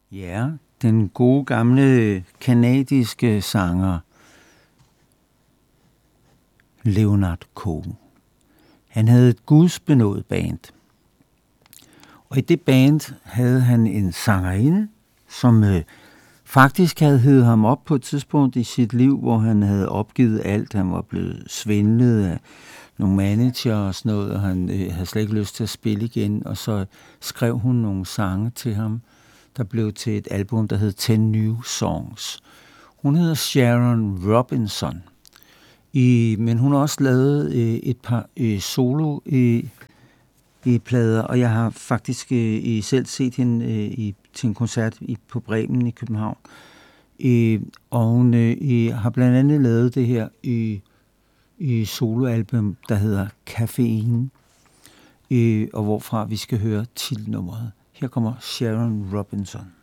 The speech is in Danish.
Ja, den gode gamle kanadiske sanger Leonard Cohen. Han havde et gudsbenået band. Og i det band havde han en sangerinde, som faktisk havde hevet ham op på et tidspunkt i sit liv, hvor han havde opgivet alt. Han var blevet svindlet af nogle manager og sådan noget, og han havde slet ikke lyst til at spille igen. Og så skrev hun nogle sange til ham, der blev til et album, der hed 10 New Songs. Hun hedder Sharon Robinson. Men hun har også lavet et par solo i plader, og jeg har faktisk selv set hende til en koncert på Bremen i København. Og hun har blandt andet lavet det her i soloalbum, der hedder Caffeine, og hvorfra vi skal høre titelnummeret. Her kommer Sharon Robinson.